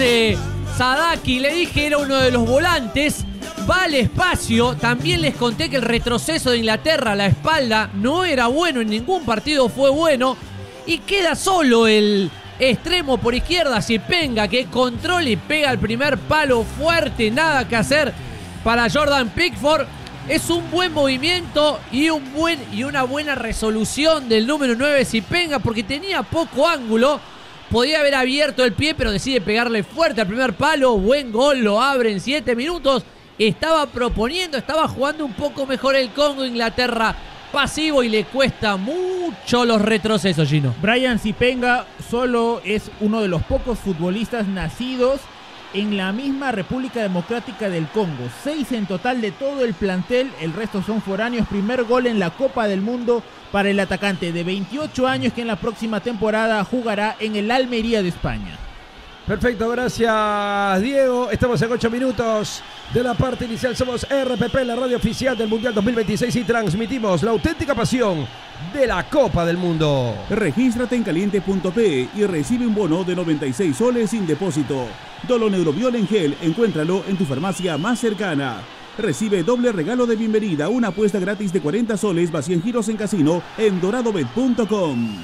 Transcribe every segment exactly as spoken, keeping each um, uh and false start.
eh, Sadaki, le dije era uno de los volantes. Va al espacio. También les conté que el retroceso de Inglaterra a la espalda no era bueno, en ningún partido fue bueno. Y queda solo el extremo por izquierda, Zipenga, que controla y pega el primer palo fuerte. Nada que hacer para Jordan Pickford. Es un buen movimiento y, un buen, y una buena resolución del número nueve, Zipenga, porque tenía poco ángulo. Podía haber abierto el pie, pero decide pegarle fuerte al primer palo. Buen gol, lo abre en siete minutos. Estaba proponiendo, estaba jugando un poco mejor el Congo. Inglaterra pasivo y le cuesta mucho los retrocesos, Gino. Brian Zipenga solo es uno de los pocos futbolistas nacidos en la misma República Democrática del Congo. Seis en total de todo el plantel, el resto son foráneos. Primer gol en la Copa del Mundo para el atacante de veintiocho años que en la próxima temporada jugará en el Almería de España. Perfecto, gracias Diego. Estamos en ocho minutos de la parte inicial. Somos R P P, la radio oficial del Mundial dos mil veintiséis, y transmitimos la auténtica pasión de la Copa del Mundo. Regístrate en caliente punto pe y recibe un bono de noventa y seis soles sin depósito. Doloneurobiol en gel, encuéntralo en tu farmacia más cercana. Recibe doble regalo de bienvenida, una apuesta gratis de cuarenta soles más cien giros en casino en doradobet punto com.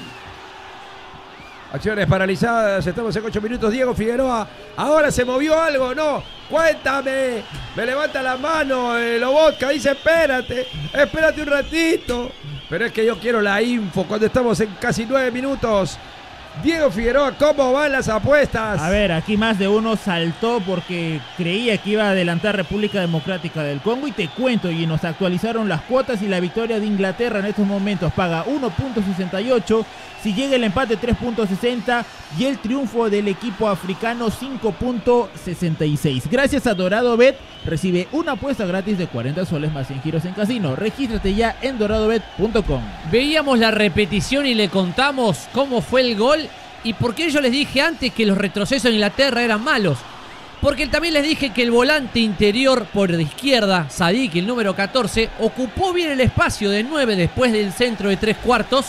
Acciones paralizadas, estamos en ocho minutos. Diego Figueroa, ahora se movió algo, ¿no? Cuéntame. Me levanta la mano el Lobotka, dice espérate, espérate un ratito. Pero es que yo quiero la info cuando estamos en casi nueve minutos. Diego Figueroa, ¿cómo van las apuestas? A ver, aquí más de uno saltó porque creía que iba a adelantar República Democrática del Congo, y te cuento, y nos actualizaron las cuotas, y la victoria de Inglaterra en estos momentos paga uno punto sesenta y ocho, si llega el empate tres punto sesenta y el triunfo del equipo africano cinco punto sesenta y seis. Gracias a Dorado Bet, recibe una apuesta gratis de cuarenta soles más cien giros en casino. Regístrate ya en doradobet punto com. Veíamos la repetición y le contamos cómo fue el gol y por qué yo les dije antes que los retrocesos de Inglaterra eran malos. Porque también les dije que el volante interior por la izquierda, Sadik, el número catorce, ocupó bien el espacio de nueve después del centro de tres cuartos.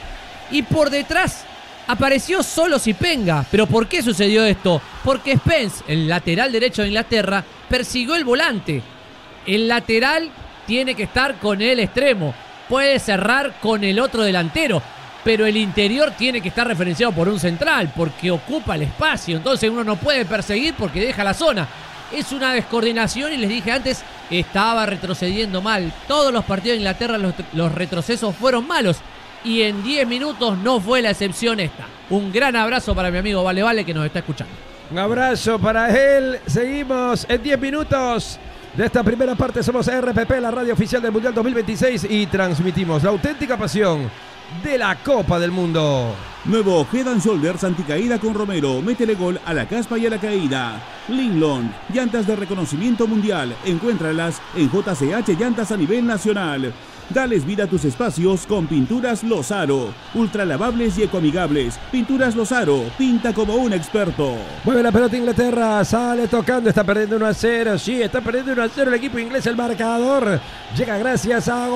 Y por detrás apareció solo Zipenga. ¿Pero por qué sucedió esto? Porque Spence, el lateral derecho de Inglaterra, persiguió el volante. El lateral tiene que estar con el extremo. Puede cerrar con el otro delantero. Pero el interior tiene que estar referenciado por un central, porque ocupa el espacio. Entonces uno no puede perseguir porque deja la zona. Es una descoordinación, y les dije antes, estaba retrocediendo mal. Todos los partidos de Inglaterra, los, los retrocesos fueron malos. Y en diez minutos no fue la excepción esta. Un gran abrazo para mi amigo Vale Vale, que nos está escuchando. Un abrazo para él. Seguimos en diez minutos de esta primera parte. Somos R P P, la radio oficial del Mundial dos mil veintiséis, y transmitimos la auténtica pasión de la Copa del Mundo. Nuevo Head and Shoulders anticaída con Romero. Métele gol a la caspa y a la caída. Linglong, llantas de reconocimiento mundial. Encuéntralas en J C H Llantas a nivel nacional. Dales vida a tus espacios con Pinturas Lozaro. Ultra lavables y ecoamigables. Pinturas Lozaro, pinta como un experto. Mueve la pelota Inglaterra, sale tocando, está perdiendo uno a cero. Sí, está perdiendo uno a cero el equipo inglés. El marcador llega gracias a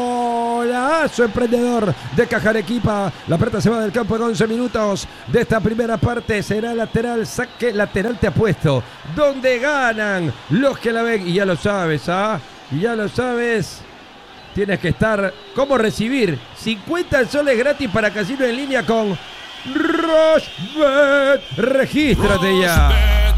golazo emprendedor de Cajarequipa. La pelota se va del campo en once minutos de esta primera parte. Será lateral, saque lateral, te apuesto. Donde ganan los que la ven. Y ya lo sabes, ¿ah? Y ya lo sabes. Tienes que estar, ¿cómo recibir? cincuenta soles gratis para casino en línea con Rochebet. Regístrate ya.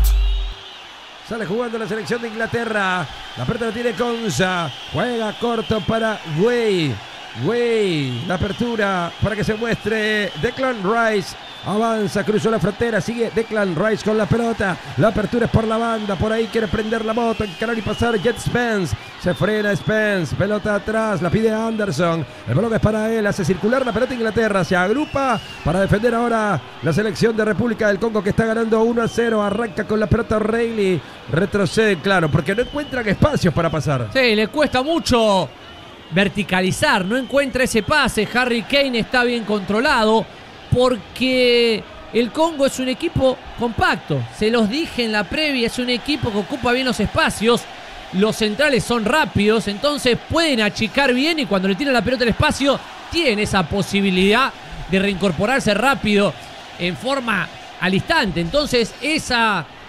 Sale jugando la selección de Inglaterra. La pelota la tiene Konsa. Juega corto para Way. Way. La apertura para que se muestre Declan Rice. Avanza, cruzó la frontera, sigue Declan Rice con la pelota. La apertura es por la banda, por ahí quiere prender la moto, encarar y pasar Jet Spence. Se frena Spence, pelota atrás, la pide Anderson. El balón es para él, hace circular la pelota Inglaterra. Se agrupa para defender ahora la selección de República del Congo, que está ganando uno a cero. Arranca con la pelota O'Reilly. Retrocede, claro, porque no encuentran espacios para pasar. Sí, le cuesta mucho verticalizar, no encuentra ese pase. Harry Kane está bien controlado, porque el Congo es un equipo compacto. Se los dije en la previa, es un equipo que ocupa bien los espacios. Los centrales son rápidos, entonces pueden achicar bien, y cuando le tiran la pelota al espacio, tienen esa posibilidad de reincorporarse rápido en forma al instante. Entonces esa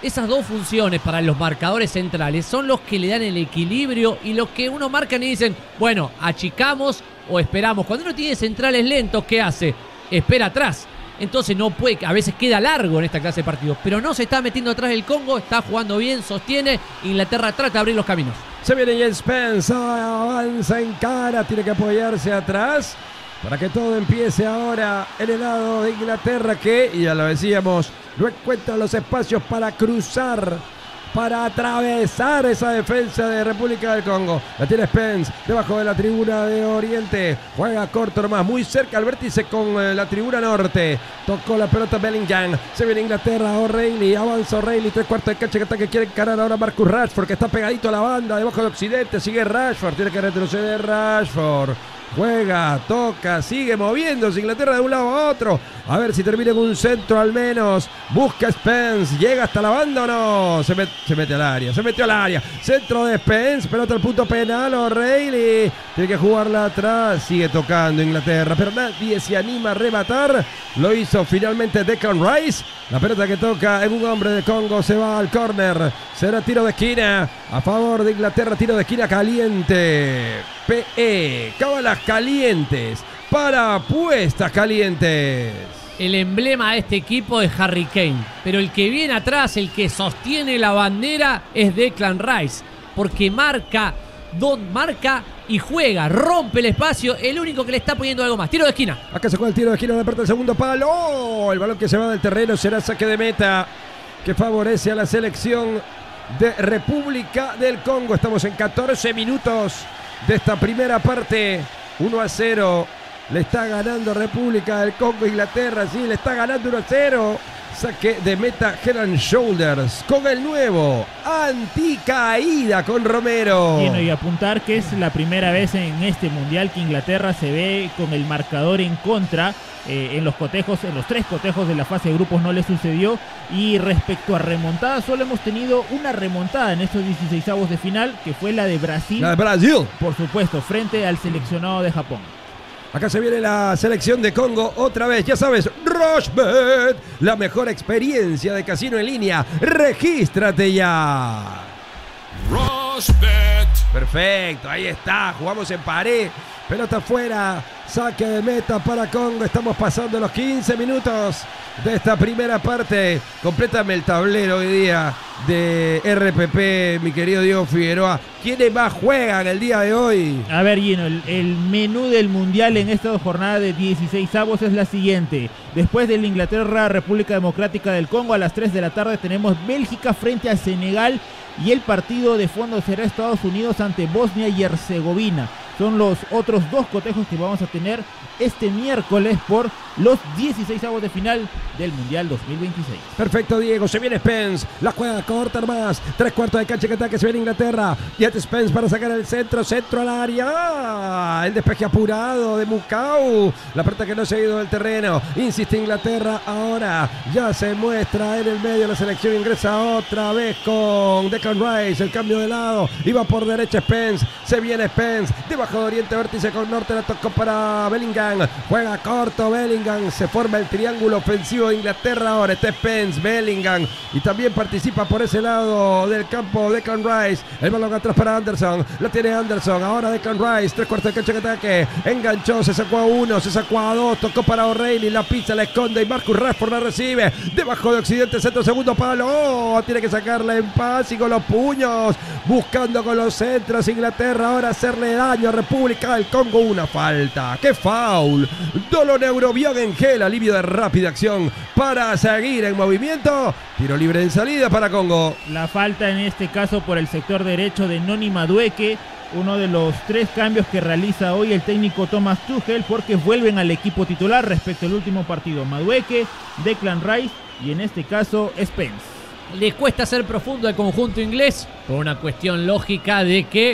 Esas dos funciones para los marcadores centrales son los que le dan el equilibrio y los que uno marcan y dicen, bueno, achicamos o esperamos. Cuando uno tiene centrales lentos, ¿qué hace? Espera atrás. Entonces no puede, a veces queda largo en esta clase de partidos, pero no se está metiendo atrás el Congo, está jugando bien, sostiene, Inglaterra trata de abrir los caminos. Se viene Jens Spence, avanza en cara, tiene que apoyarse atrás para que todo empiece ahora en el lado de Inglaterra que, y ya lo decíamos, no encuentra los espacios para cruzar, para atravesar esa defensa de República del Congo. La tiene Spence debajo de la tribuna de Oriente. Juega corto nomás, muy cerca al vértice con eh, la tribuna norte. Tocó la pelota Bellingham. Se viene Inglaterra, O'Reilly. Avanza O'Reilly, tres cuartos de cancha que ataque. Quiere encarar ahora Marcus Rashford, que está pegadito a la banda debajo de Occidente. Sigue Rashford, tiene que retroceder Rashford. Juega, toca, sigue moviéndose Inglaterra de un lado a otro. A ver si termina en un centro al menos. Busca Spence. ¿Llega hasta la banda o no? Se, met, se mete al área. Se metió al área. Centro de Spence. Pelota al punto penal. O'Reilly. Tiene que jugarla atrás. Sigue tocando Inglaterra. Pero nadie se anima a rematar. Lo hizo finalmente Declan Rice. La pelota que toca en un hombre de Congo se va al córner. Será tiro de esquina a favor de Inglaterra. Tiro de esquina caliente. P E. Cábalas calientes. Para apuestas calientes. El emblema de este equipo es Harry Kane, pero el que viene atrás, el que sostiene la bandera es Declan Rice, porque marca, don marca y juega, rompe el espacio, el único que le está poniendo algo más. Tiro de esquina. Acá se juega el tiro de esquina de parte del segundo palo. ¡Oh! El balón que se va del terreno será saque de meta que favorece a la selección de República del Congo. Estamos en catorce minutos de esta primera parte. uno a cero. Le está ganando República del Congo, Inglaterra, sí, le está ganando uno a cero. Saque de meta Head and Shoulders con el nuevo anticaída con Romero. Bueno, y apuntar que es la primera vez en este mundial que Inglaterra se ve con el marcador en contra. Eh, en los cotejos, en los tres cotejos de la fase de grupos no le sucedió. Y respecto a remontadas, solo hemos tenido una remontada en estos dieciseisavos de final, que fue la de Brasil. La de Brasil. Por supuesto, frente al seleccionado de Japón. Acá se viene la selección de Congo otra vez, ya sabes, Rochebet, la mejor experiencia de casino en línea. Regístrate ya. Rochebet. Perfecto, ahí está, jugamos en pared, pelota afuera, saque de meta para Congo. Estamos pasando los quince minutos de esta primera parte. Complétame el tablero hoy día de R P P, mi querido Diego Figueroa. ¿Quiénes más juegan el día de hoy? A ver, Gino, el, el menú del mundial en esta jornada de dieciseisavos es la siguiente. Después del Inglaterra, República Democrática del Congo, a las tres de la tarde tenemos Bélgica frente a Senegal. Y el partido de fondo será Estados Unidos ante Bosnia y Herzegovina. Son los otros dos cotejos que vamos a tener este miércoles por los dieciseisavos de final del Mundial dos mil veintiséis. Perfecto, Diego. Se viene Spence. La juega corta más. Tres cuartos de cancha que ataque. Se viene Inglaterra. Y este Spence para sacar el centro. Centro al área. El despeje apurado de Mukau. La pelota que no se ha ido del terreno. Insiste Inglaterra. Ahora ya se muestra en el medio. La selección ingresa otra vez con Declan Rice. El cambio de lado. Iba por derecha Spence. Se viene Spence. Debajo de Oriente, vértice con Norte. La tocó para Bellingham. Juega corto Bellingham. Se forma el triángulo ofensivo de Inglaterra. Ahora está Spence, Bellingham. Y también participa por ese lado del campo Declan Rice. El balón atrás para Anderson. La tiene Anderson. Ahora Declan Rice. Tres cuartos de cancha que ataque. Enganchó. Se sacó a uno. Se sacó a dos. Tocó para O'Reilly. La pizza la esconde. Y Marcus Rashford la recibe. Debajo de Occidente. Centro. Segundo palo. Oh, tiene que sacarla en paz y con los puños. Buscando con los centros. Inglaterra ahora hacerle daño a República del Congo. Una falta. ¡Qué foul! Dolo Neurobión en gel. Alivio de rápida acción para seguir en movimiento. Tiro libre en salida para Congo. La falta en este caso por el sector derecho de Noni Madueke. Uno de los tres cambios que realiza hoy el técnico Thomas Tuchel, porque vuelven al equipo titular respecto al último partido. Madueke, Declan Rice y en este caso Spence. Les cuesta ser profundo al conjunto inglés por una cuestión lógica de que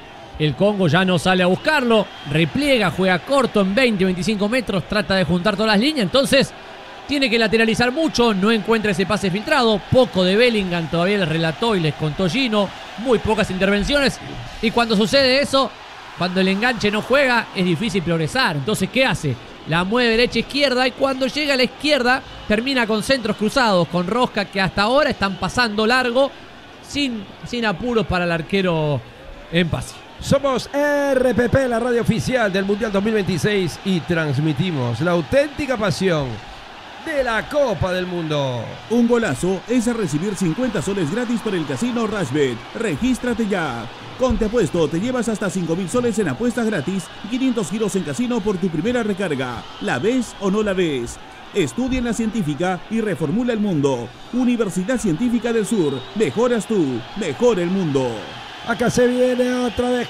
el Congo ya no sale a buscarlo, repliega, juega corto en veinte, veinticinco metros, trata de juntar todas las líneas, entonces tiene que lateralizar mucho, no encuentra ese pase filtrado, poco de Bellingham, todavía les relató y les contó Gino, muy pocas intervenciones, y cuando sucede eso, cuando el enganche no juega, es difícil progresar. Entonces, ¿qué hace? la mueve derecha-izquierda y cuando llega a la izquierda termina con centros cruzados, con rosca que hasta ahora están pasando largo sin, sin apuros para el arquero en pase. Somos R P P, la radio oficial del Mundial dos mil veintiséis y transmitimos la auténtica pasión de la Copa del Mundo. Un golazo es a recibir cincuenta soles gratis para el casino Rashbet. Regístrate ya. Con Te Apuesto te llevas hasta cinco mil soles en apuestas gratis y quinientos giros en casino por tu primera recarga. ¿La ves o no la ves? Estudia en la científica y reformula el mundo. Universidad Científica del Sur. Mejoras tú, mejora el mundo. Acá se viene otra vez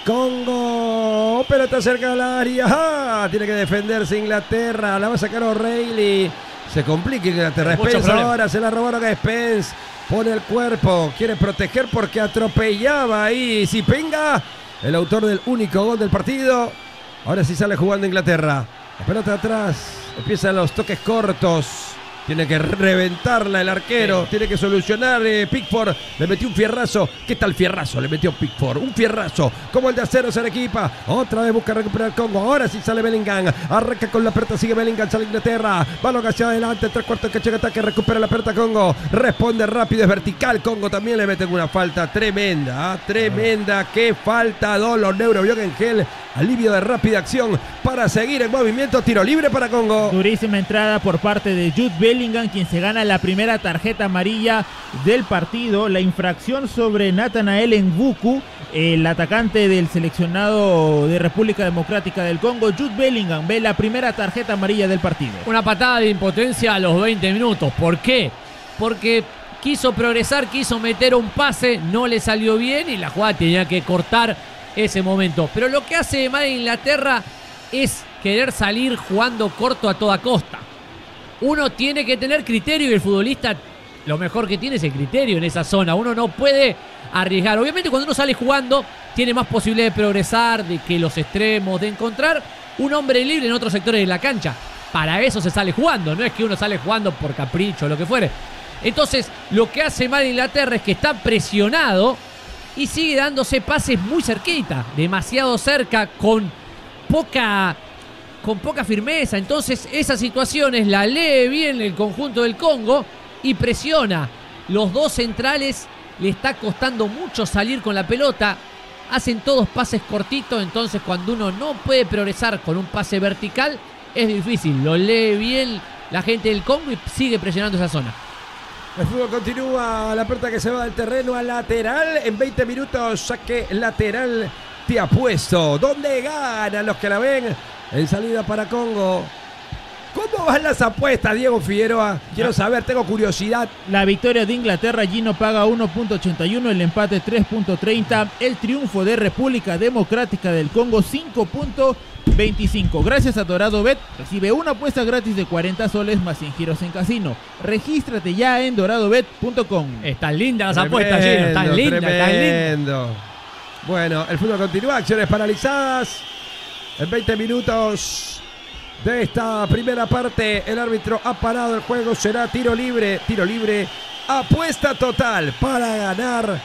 Congo. Pelota cerca del área. ¡Ah! Tiene que defenderse Inglaterra. La va a sacar O'Reilly. Se complica Inglaterra. Spence ahora se la robaron a Spence. Pone el cuerpo. Quiere proteger porque atropellaba ahí. Si Pinga, el autor del único gol del partido. Ahora sí sale jugando Inglaterra. La pelota atrás. Empiezan los toques cortos. Tiene que reventarla el arquero. Sí. Tiene que solucionar eh, Pickford. Le metió un fierrazo. ¿Qué tal fierrazo? Le metió Pickford. Un fierrazo. Como el de acero se equipa. Otra vez busca recuperar Congo. Ahora sí sale Bellingham. Arranca con la pelota. Sigue Bellingham. Sale Inglaterra. Balón hacia adelante. Tres cuartos que llega ataque. Recupera la pelota Congo. Responde rápido. Es vertical. Congo también le meten una falta tremenda. ¿eh? Tremenda. Qué falta. Dolor. Neuro. Gel. Alivio de rápida acción para seguir en movimiento. Tiro libre para Congo. Durísima entrada por parte de Jude Bellingham, quien se gana la primera tarjeta amarilla del partido. La infracción sobre Nathanael Nvuku, el atacante del seleccionado de República Democrática del Congo. Jude Bellingham ve la primera tarjeta amarilla del partido. Una patada de impotencia a los veinte minutos. ¿Por qué? Porque quiso progresar, quiso meter un pase, no le salió bien y la jugada tenía que cortar ese momento. Pero lo que hace mal Inglaterra es querer salir jugando corto a toda costa. Uno tiene que tener criterio y el futbolista lo mejor que tiene es el criterio en esa zona. Uno no puede arriesgar. Obviamente cuando uno sale jugando tiene más posibilidad de progresar, de que los extremos, de encontrar un hombre libre en otros sectores de la cancha. Para eso se sale jugando, no es que uno sale jugando por capricho o lo que fuere. Entonces lo que hace mal Inglaterra es que está presionado y sigue dándose pases muy cerquita, demasiado cerca, con poca, con poca firmeza. Entonces esas situaciones la lee bien el conjunto del Congo y presiona. Los dos centrales le está costando mucho salir con la pelota. Hacen todos pases cortitos, entonces cuando uno no puede progresar con un pase vertical, es difícil. Lo lee bien la gente del Congo y sigue presionando esa zona. El fútbol continúa, la pelota que se va del terreno al lateral. En veinte minutos, saque lateral Te Apuesto. ¿Dónde ganan los que la ven? En salida para Congo. ¿Cómo van las apuestas, Diego Figueroa? Quiero saber, tengo curiosidad. La victoria de Inglaterra, Gino paga uno punto ochenta y uno, el empate tres punto treinta, el triunfo de República Democrática del Congo cinco punto veinticinco. Gracias a Dorado Bet, recibe una apuesta gratis de cuarenta soles más cien giros en casino. Regístrate ya en dorado bet punto com. Están lindas las apuestas, Gino, están lindas, están lindas. Bueno, el fútbol continúa, acciones paralizadas. En veinte minutos de esta primera parte, el árbitro ha parado el juego, será tiro libre, tiro libre, apuesta total para ganar.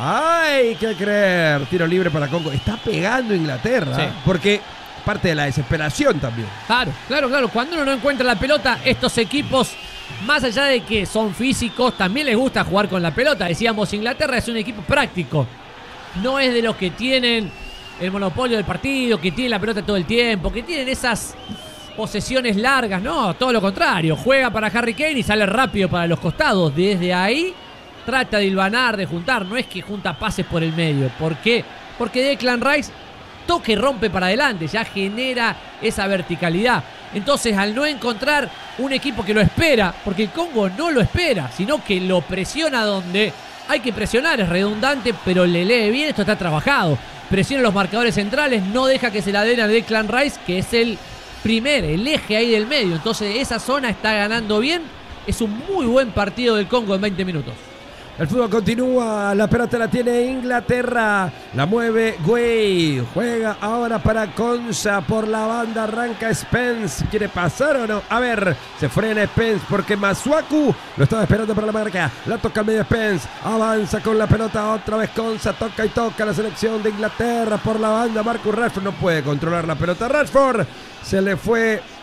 Hay que creer, tiro libre para Congo. Está pegando Inglaterra, sí, porque parte de la desesperación también. Claro, claro, claro. Cuando uno no encuentra la pelota, estos equipos, más allá de que son físicos, también les gusta jugar con la pelota. Decíamos, Inglaterra es un equipo práctico. No es de los que tienen el monopolio del partido, que tienen la pelota todo el tiempo, que tienen esas posesiones largas. No, todo lo contrario. Juega para Harry Kane y sale rápido para los costados. Desde ahí trata de hilvanar, de juntar. No es que junta pases por el medio. ¿Por qué? Porque Declan Rice toque y rompe para adelante, ya genera esa verticalidad. Entonces, al no encontrar un equipo que lo espera, porque el Congo no lo espera, sino que lo presiona donde hay que presionar, es redundante, pero le lee bien, esto está trabajado. Presiona los marcadores centrales, no deja que se la den a Declan Rice, que es el primer, el eje ahí del medio. Entonces, esa zona está ganando bien. Es un muy buen partido del Congo en veinte minutos. El fútbol continúa, la pelota la tiene Inglaterra, la mueve Gueye, juega ahora para Konsa por la banda, arranca Spence, ¿quiere pasar o no? A ver, se frena Spence porque Masuaku lo estaba esperando para la marca, la toca al medio Spence, avanza con la pelota otra vez Konsa, toca y toca la selección de Inglaterra por la banda, Marcus Rashford no puede controlar la pelota, Rashford se le fue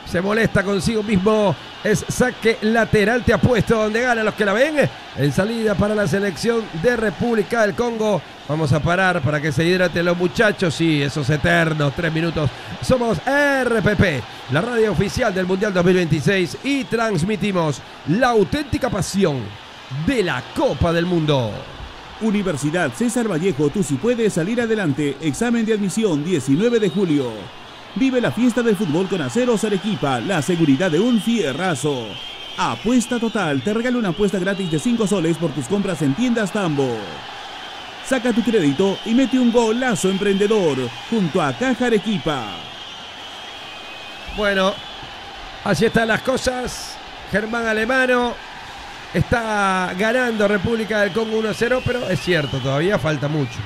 se molesta consigo mismo. Es saque lateral, te apuesto, donde ganan los que la ven. En salida para la selección de República del Congo. Vamos a parar para que se hidraten los muchachos. Sí, esos eternos tres minutos. Somos R P P, la radio oficial del Mundial dos mil veintiséis, y transmitimos la auténtica pasión de la Copa del Mundo. Universidad César Vallejo, tú sí puedes salir adelante. Examen de admisión diecinueve de julio. Vive la fiesta del fútbol con Aceros Arequipa, la seguridad de un fierrazo. Apuesta Total, te regala una apuesta gratis de cinco soles por tus compras en tiendas Tambo. Saca tu crédito y mete un golazo emprendedor junto a Caja Arequipa. Bueno, así están las cosas. Germán Alemano está ganando República del Congo uno a cero, pero es cierto, todavía falta mucho.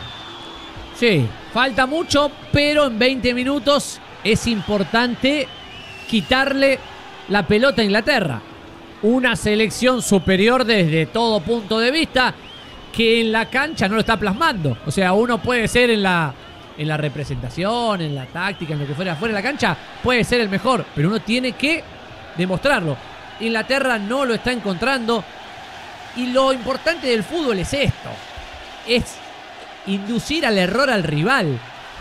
Sí, falta mucho, pero en veinte minutos es importante quitarle la pelota a Inglaterra. Una selección superior desde todo punto de vista, que en la cancha no lo está plasmando. O sea, uno puede ser en la, en la representación, en la táctica, en lo que fuera fuera de la cancha, puede ser el mejor, pero uno tiene que demostrarlo. Inglaterra no lo está encontrando, y lo importante del fútbol es esto, es inducir al error al rival.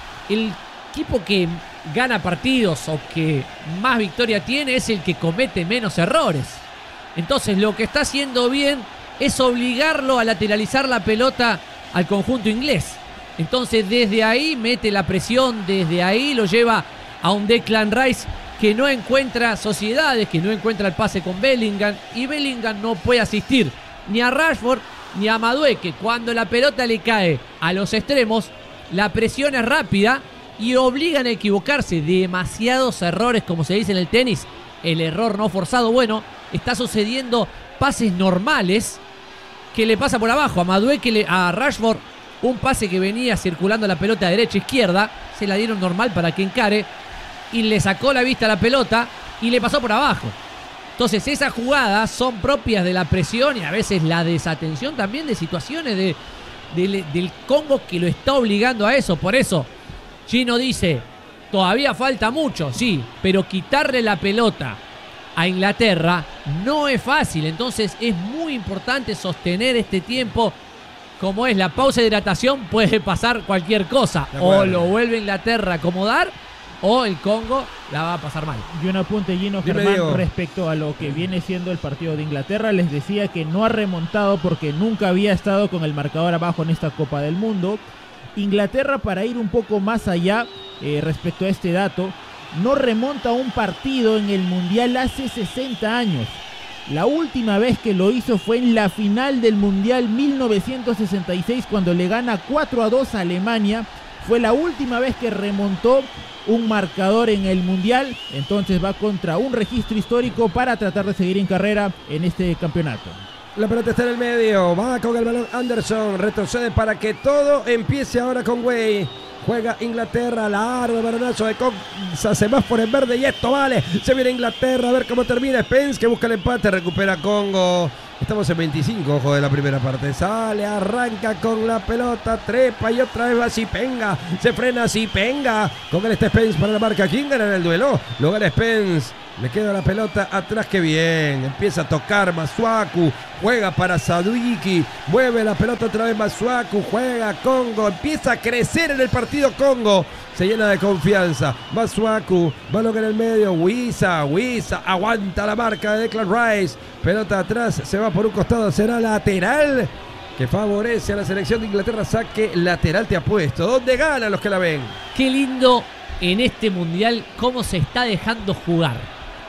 El equipo que gana partidos o que más victoria tiene es el que comete menos errores. Entonces lo que está haciendo bien es obligarlo a lateralizar la pelota al conjunto inglés. Entonces desde ahí mete la presión, desde ahí lo lleva a un Declan Rice que no encuentra sociedades, que no encuentra el pase con Bellingham, y Bellingham no puede asistir ni a Rashford ni a Madueke, que cuando la pelota le cae a los extremos, la presión es rápida y obligan a equivocarse. Demasiados errores, como se dice en el tenis, el error no forzado. Bueno, está sucediendo pases normales que le pasa por abajo a Madueke, a Rashford, un pase que venía circulando la pelota derecha-izquierda, se la dieron normal para que encare, y le sacó la vista a la pelota y le pasó por abajo. Entonces esas jugadas son propias de la presión y a veces la desatención también de situaciones de, de, del Congo, que lo está obligando a eso. Por eso Gino dice, todavía falta mucho, sí, pero quitarle la pelota a Inglaterra no es fácil. Entonces es muy importante sostener este tiempo. Como es la pausa de hidratación, puede pasar cualquier cosa. O lo vuelve Inglaterra a acomodar, o el Congo la va a pasar mal. Y un apunte, Gino, Germán, respecto a lo que viene siendo el partido de Inglaterra. Les decía que no ha remontado porque nunca había estado con el marcador abajo en esta Copa del Mundo. Inglaterra, para ir un poco más allá eh, respecto a este dato, no remonta un partido en el Mundial hace sesenta años. La última vez que lo hizo fue en la final del Mundial mil novecientos sesenta y seis, cuando le gana cuatro a dos a Alemania. Fue la última vez que remontó un marcador en el Mundial. Entonces va contra un registro histórico para tratar de seguir en carrera en este campeonato. La pelota está en el medio, va con el balón Anderson, retrocede para que todo empiece ahora con Way. Juega Inglaterra, la arma, balonazo de Conza, semáforo en verde y esto vale. Se viene Inglaterra, a ver cómo termina. Spence, que busca el empate, recupera Congo. Estamos en veinticinco, ojo, de la primera parte. Sale, arranca con la pelota, trepa y otra vez va Zipenga. Se frena Zipenga. Con él está Spence para la marca. ¿Quién gana en el duelo? Lo gana Spence. Le queda la pelota atrás, que bien. Empieza a tocar Masuaku. Juega para Sadwiki. Mueve la pelota otra vez Masuaku. Juega Congo. Empieza a crecer en el partido Congo. Se llena de confianza. Masuaku. Balón en el medio. Wisa. Wisa. Aguanta la marca de Declan Rice. Pelota atrás. Se va por un costado. Será lateral, que favorece a la selección de Inglaterra. Saque lateral, te apuesto. ¿Dónde ganan los que la ven? Qué lindo en este mundial cómo se está dejando jugar.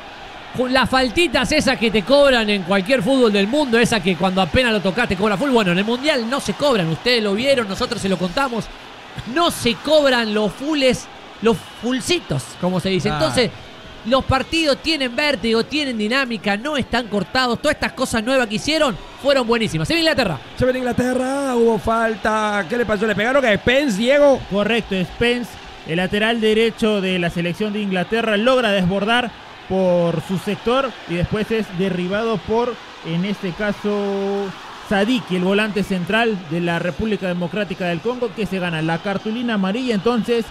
Las faltitas esas que te cobran en cualquier fútbol del mundo, esa que cuando apenas lo tocas te cobra full. Bueno, en el mundial no se cobran, ustedes lo vieron, nosotros se lo contamos. No se cobran los fulles, los fulcitos, como se dice. Entonces, los partidos tienen vértigo, tienen dinámica, no están cortados. Todas estas cosas nuevas que hicieron fueron buenísimas. Se viene Inglaterra. Se viene Inglaterra, hubo falta. ¿Qué le pasó? ¿Le pegaron a Spence, Diego? Correcto, Spence, el lateral derecho de la selección de Inglaterra, logra desbordar por su sector y después es derribado por, en este caso, Sadiki, el volante central de la República Democrática del Congo, que se gana la cartulina amarilla. Entonces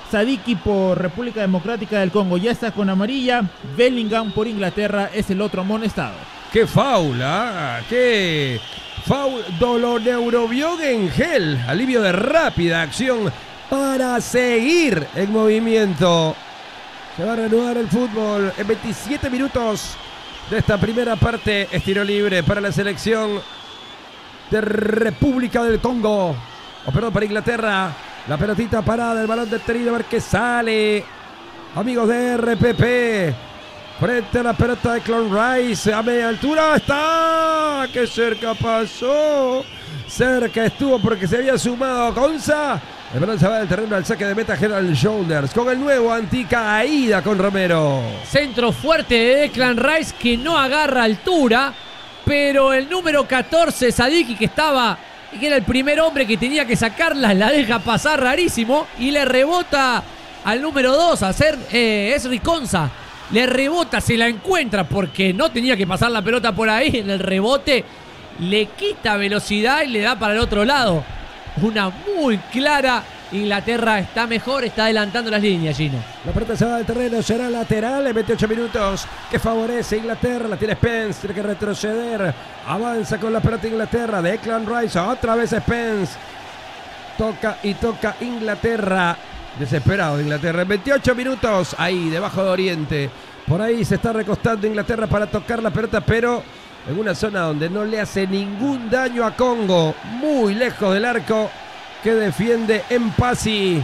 Sadiki por República Democrática del Congo ya está con amarilla. Bellingham por Inglaterra es el otro amonestado. ¡Qué faula! ¡Qué faul! Doloneurobión en gel. Alivio de rápida acción para seguir en movimiento. Se va a reanudar el fútbol en veintisiete minutos de esta primera parte. Es tiro libre para la selección de República del Congo. O perdón, para Inglaterra. La pelotita parada, el balón detenido, a ver qué sale. Amigos de R P P. Frente a la pelota de Declan Rice. A media altura está. ¡Qué cerca pasó! Cerca estuvo porque se había sumado Konsa. El balón se va del terreno al saque de meta Head and Shoulders. Con el nuevo anticaída con Romero. Centro fuerte de Declan Rice que no agarra altura. Pero el número catorce, Sadiki, que estaba... que era el primer hombre que tenía que sacarla, la deja pasar rarísimo y le rebota al número dos, a ser eh, es Riconza. Le rebota, se la encuentra porque no tenía que pasar la pelota por ahí. En el rebote le quita velocidad y le da para el otro lado. Una muy clara. Inglaterra está mejor, está adelantando las líneas, Gino. La pelota se va del terreno, será lateral en veintiocho minutos que favorece a Inglaterra. La tiene Spence, tiene que retroceder. Avanza con la pelota Inglaterra. Declan Rice, otra vez Spence. Toca y toca Inglaterra. Desesperado Inglaterra en veintiocho minutos. Ahí, debajo de Oriente. Por ahí se está recostando Inglaterra para tocar la pelota, pero en una zona donde no le hace ningún daño a Congo. Muy lejos del arco que defiende Mpasi.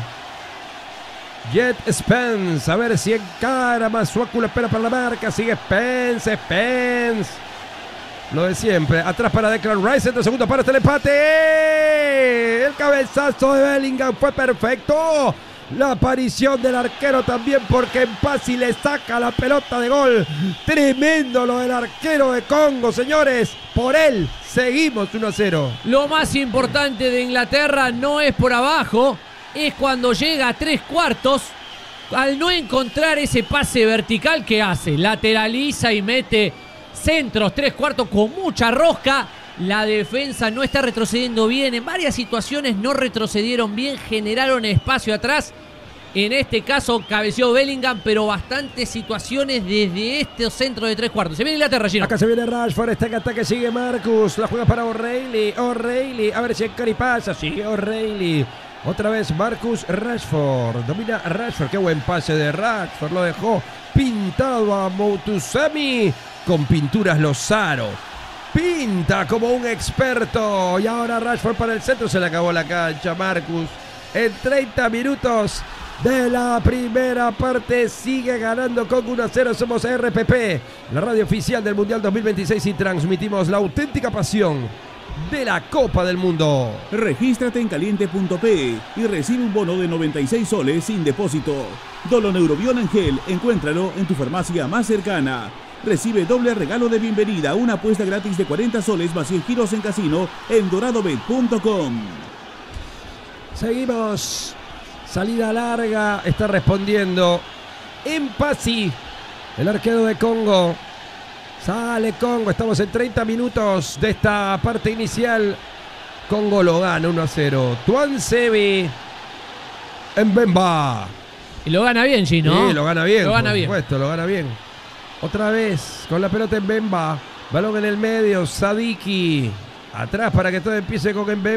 Jet Spence, a ver si encara. Masuaku la espera para la marca. Sigue Spence, Spence. Lo de siempre. Atrás para Declan Rice. En segundo para este el empate. El cabezazo de Bellingham fue perfecto. La aparición del arquero también, porque Mpasi le saca la pelota de gol. Tremendo lo del arquero de Congo, señores. Por él seguimos uno a cero. Lo más importante de Inglaterra no es por abajo, es cuando llega a tres cuartos. Al no encontrar ese pase vertical que hace, lateraliza y mete centros, tres cuartos con mucha rosca. La defensa no está retrocediendo bien. En varias situaciones no retrocedieron bien, generaron espacio atrás. En este caso cabeció Bellingham, pero bastantes situaciones desde este centro de tres cuartos. Se viene Inglaterra, Gino. Acá se viene Rashford, está en ataque, sigue Marcus. La juega para O'Reilly. O'Reilly, a ver si Cari pasa. Sigue O'Reilly. Otra vez Marcus Rashford. Domina Rashford. Qué buen pase de Rashford. Lo dejó pintado a Moutoussamy con pinturas Lozaro. Pinta como un experto. Y ahora Rashford para el centro. Se le acabó la cancha, Marcus. En treinta minutos de la primera parte sigue ganando con uno a cero. Somos R P P, la radio oficial del Mundial dos mil veintiséis, y transmitimos la auténtica pasión de la Copa del Mundo. Regístrate en caliente punto pe y recibe un bono de noventa y seis soles sin depósito. Doloneurobión en gel, encuéntralo en tu farmacia más cercana. Recibe doble regalo de bienvenida, una apuesta gratis de cuarenta soles más cien giros en casino en doradobet punto com. Seguimos. Salida larga. Está respondiendo Mpasi, el arquero de Congo. Sale Congo. Estamos en treinta minutos de esta parte inicial. Congo lo gana uno a cero. Tuanzebe Mbemba. Y lo gana bien, Gino. Sí, lo gana bien. Lo gana por bien. supuesto, lo gana bien. Otra vez con la pelota en Mbemba. Balón en el medio. Sadiki. Atrás para que todo empiece con Mbemba.